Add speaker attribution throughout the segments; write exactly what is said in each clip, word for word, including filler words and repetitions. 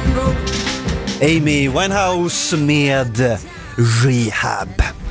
Speaker 1: Amy Winehouse med Rehab.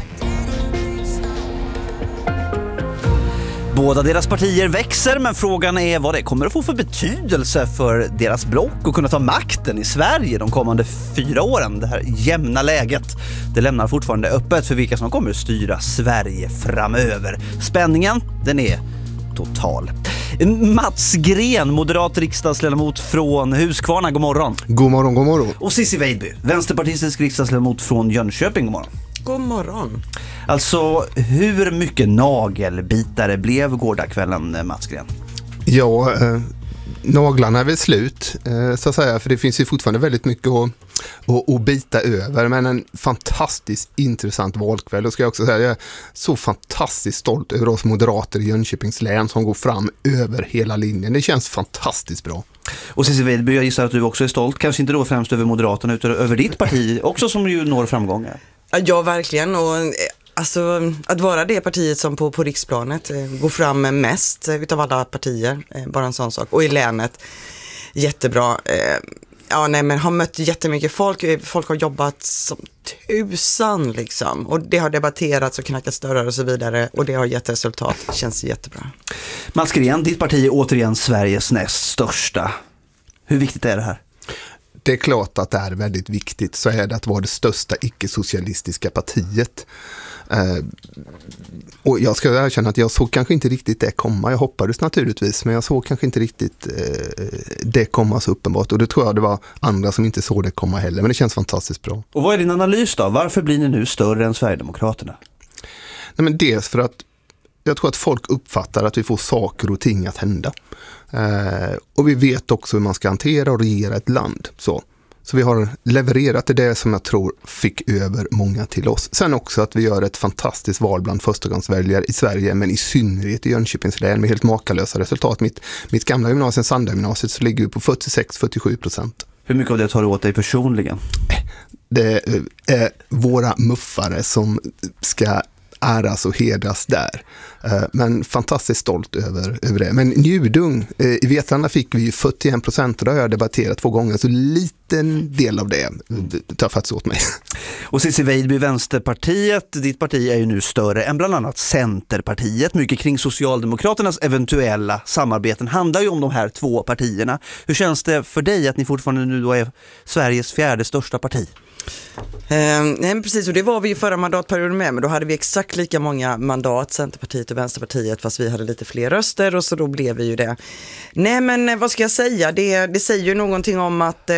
Speaker 1: Båda deras partier växer, men frågan är vad det kommer att få för betydelse för deras block och kunna ta makten i Sverige de kommande fyra åren. Det här jämna läget, det lämnar fortfarande öppet för vilka som kommer att styra Sverige framöver. Spänningen, den är total. Mats Green, moderat riksdagsledamot från Huskvarna, god morgon.
Speaker 2: God morgon, god morgon.
Speaker 1: Och Cissi Weidby, vänsterpartistisk riksdagsledamot från Jönköping, god morgon.
Speaker 3: God morgon.
Speaker 1: Alltså, hur mycket nagelbitare blev gårdagskvällen, Mats Green?
Speaker 2: Ja, eh, naglarna är väl slut, eh, så att säga, för det finns ju fortfarande väldigt mycket att, att, att bita över, men en fantastiskt intressant valkväll. Och ska jag också säga, jag är så fantastiskt stolt över oss moderater i Jönköpings län som går fram över hela linjen. Det känns fantastiskt bra.
Speaker 1: Och Cissi Weidby, jag gissar att du också är stolt, kanske inte då främst över Moderaterna utan över ditt parti också, som ju når framgångar.
Speaker 3: Ja, verkligen. Och alltså, att vara det partiet som på, på riksplanet eh, går fram mest eh, utav alla partier, eh, bara en sån sak. Och i länet, jättebra. Eh, ja, nej, men har mött jättemycket folk. Folk har jobbat som tusan liksom. Och det har debatterats och knackats dörrar och så vidare. Och det har gett resultat. Det känns jättebra.
Speaker 1: Mats Green, ditt parti är återigen Sveriges näst största. Hur viktigt är det här?
Speaker 2: Det är klart att det är väldigt viktigt, så är det att vara det största icke-socialistiska partiet. Eh, och jag ska erkänna att jag såg kanske inte riktigt det komma. Jag hoppades naturligtvis, men jag såg kanske inte riktigt eh, det komma så uppenbart. Och det tror jag det var andra som inte såg det komma heller. Men det känns fantastiskt bra.
Speaker 1: Och vad är din analys då? Varför blir ni nu större än Sverigedemokraterna?
Speaker 2: Nej, men dels för att jag tror att folk uppfattar att vi får saker och ting att hända. Eh, och vi vet också hur man ska hantera och regera ett land. Så, så vi har levererat till det som jag tror fick över många till oss. Sen också att vi gör ett fantastiskt val bland förstagångsväljare i Sverige, men i synnerhet i Jönköpings län med helt makalösa resultat. Mitt, mitt gamla gymnasium, Sandagymnasiet, så ligger vi på fyrtiosex till fyrtiosju procent.
Speaker 1: Hur mycket av det tar du åt dig personligen?
Speaker 2: Det är våra muffare som ska äras och hedras där. Men fantastiskt stolt över, över det. Men Njudung, i Vetlanda fick vi ju fyrtioen procent och det har jag debatterat två gånger, så liten del av det tar faktiskt åt mig.
Speaker 1: Och Cissi Weidby, Vänsterpartiet, ditt parti är ju nu större än bland annat Centerpartiet. Mycket kring Socialdemokraternas eventuella samarbeten handlar ju om de här två partierna. Hur känns det för dig att ni fortfarande nu då är Sveriges fjärde största parti?
Speaker 3: Eh, nej, precis, och det var vi ju förra mandatperioden med, men då hade vi exakt lika många mandat, Centerpartiet och Vänsterpartiet, fast vi hade lite fler röster, och så då blev vi ju det. Nej, men vad ska jag säga? Det, det säger ju någonting om att eh,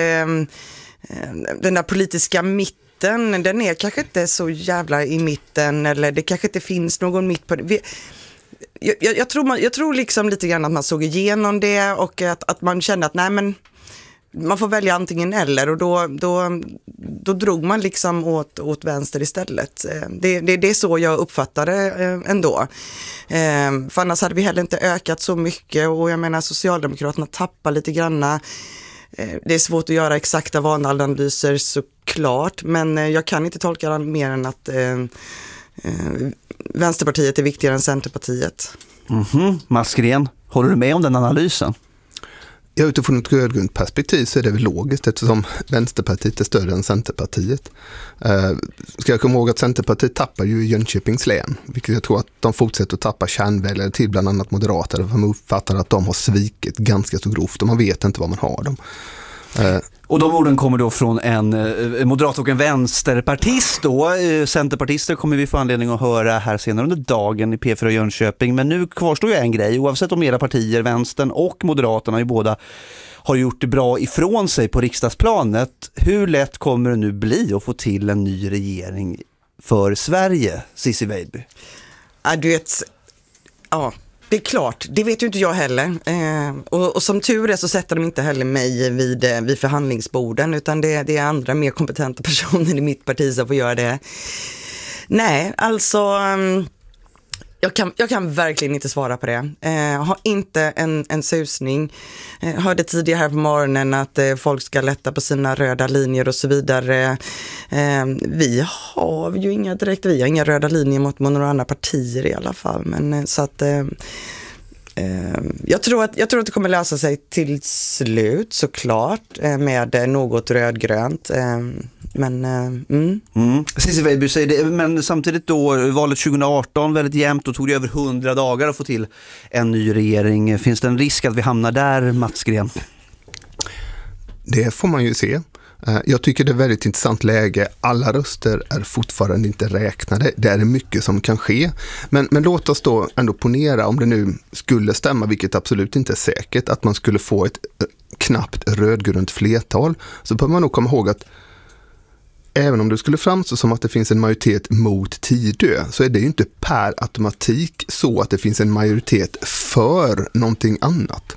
Speaker 3: den där politiska mitten, den är kanske inte så jävla i mitten, eller det kanske inte finns någon mitt på det. Vi, jag, jag, jag, tror man, jag tror liksom lite grann att man såg igenom det, och att, att man kände att nej, men man får välja antingen eller, och då, då, då drog man liksom åt, åt vänster istället. Det, det, det är så jag uppfattade ändå. För annars hade vi heller inte ökat så mycket, och jag menar Socialdemokraterna tappar lite granna. Det är svårt att göra exakta valanalyser såklart, men jag kan inte tolka det mer än att eh, Vänsterpartiet är viktigare än Centerpartiet.
Speaker 1: Mm-hmm. Mats Green, håller du med om den analysen?
Speaker 2: Ja, utifrån ett rödgrönt perspektiv så är det väl logiskt, eftersom Vänsterpartiet är större än Centerpartiet. Eh, ska jag komma ihåg att Centerpartiet tappar ju i Jönköpings län, vilket jag tror att de fortsätter att tappa kärnväljare till bland annat moderater, för de uppfattar att de har svikit ganska så grovt och man vet inte vad man har dem. Eh,
Speaker 1: Och de orden kommer då från en eh, moderat och en vänsterpartist då. Eh, Centerpartister kommer vi få anledning att höra här senare under dagen i P fyra Jönköping. Men nu kvarstår ju en grej, oavsett om era partier, vänstern och moderaterna, ju båda har gjort det bra ifrån sig på riksdagsplanet. Hur lätt kommer det nu bli att få till en ny regering för Sverige, Cissi Weidby?
Speaker 3: Ja, du vet, ja. Det är klart, det vet ju inte jag heller. Eh, och, och som tur är så sätter de inte heller mig vid, vid förhandlingsborden, utan det, det är andra mer kompetenta personer i mitt parti som får göra det. Nej, alltså um, jag, kan, jag kan verkligen inte svara på det. Jag eh, har inte en, en susning. Jag hörde tidigare här på morgonen att eh, folk ska lätta på sina röda linjer och så vidare. Eh, vi har ju inga direkt, vi har inga röda linjer mot några andra partier i alla fall. Men, så att, eh, Jag tror, att, jag tror att det kommer lösa sig till slut, såklart, med något rödgrönt. Men, mm.
Speaker 1: Mm. Cissi Weidby säger det, men samtidigt då, valet tjugo arton, väldigt jämnt, och tog det över hundra dagar att få till en ny regering. Finns det en risk att vi hamnar där, Mats Green?
Speaker 2: Det får man ju se. Jag tycker det är ett väldigt intressant läge. Alla röster är fortfarande inte räknade. Det är mycket som kan ske. Men, men låt oss då ändå ponera, om det nu skulle stämma, vilket absolut inte är säkert, att man skulle få ett knappt rödgrönt flertal, så behöver man nog komma ihåg att även om det skulle framstå som att det finns en majoritet mot Tidö, så är det ju inte per automatik så att det finns en majoritet för någonting annat.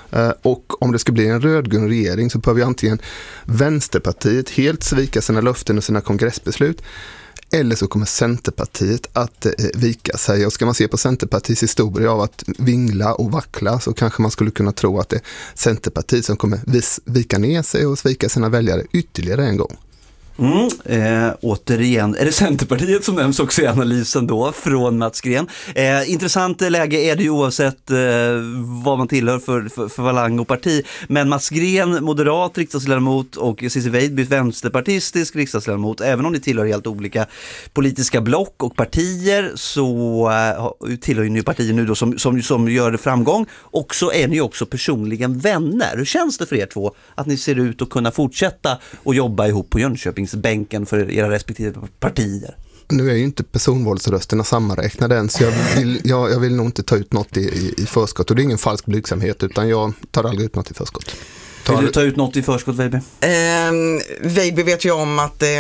Speaker 2: Och om det ska bli en rödgrön regering så behöver antingen Vänsterpartiet helt svika sina löften och sina kongressbeslut, eller så kommer Centerpartiet att vika sig. Och ska man se på Centerpartiets historia av att vingla och vackla, så kanske man skulle kunna tro att det är Centerpartiet som kommer vika ner sig och svika sina väljare ytterligare en gång.
Speaker 1: Mm, eh, återigen, är det Centerpartiet som nämns också i analysen då från Mats Green. Eh, intressant läge är det ju oavsett eh, vad man tillhör för, för, för valang och parti. Men Mats Green, moderat riksdagsledamot, och Cissi Weidby, vänsterpartistisk riksdagsledamot. Även om ni tillhör helt olika politiska block och partier, så eh, tillhör ju ni partier nu då som, som, som gör framgång. Och så är ni också personligen vänner. Hur känns det för er två att ni ser ut att kunna fortsätta och jobba ihop på Jönköping bänken för era respektive partier?
Speaker 2: Nu är ju inte personvalsrösterna sammanräknade än, så jag vill, jag, jag vill nog inte ta ut något i, i, i förskott. Och det är ingen falsk blygsamhet, utan jag tar aldrig ut något i förskott.
Speaker 1: Vill du ta ut något i förskott, Weidby?
Speaker 3: Eh, Weidby vet ju om att eh,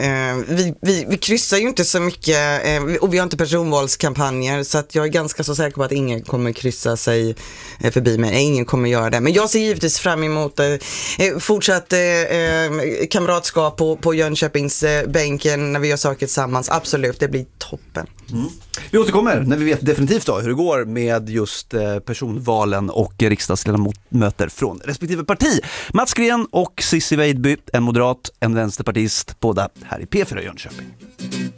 Speaker 3: vi, vi, vi kryssar ju inte så mycket, eh, och vi har inte personvalskampanjer, så att jag är ganska så säker på att ingen kommer kryssa sig eh, förbi mig. Ingen kommer göra det. Men jag ser givetvis fram emot eh, fortsatt eh, kamratskap på, på Jönköpings eh, bänken när vi gör saker tillsammans. Absolut, det blir toppen.
Speaker 1: Mm. Vi återkommer när vi vet definitivt då hur det går med just personvalen och riksdagsledamöter från respektive parti. Mats Green och Cissi Weidby, en moderat, en vänsterpartist, båda här i P fyra Jönköping.